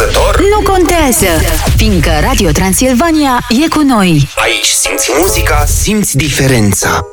Nepăsător? Nu contează, fiindcă Radio Transilvania e cu noi. Aici simți muzica, simți diferența.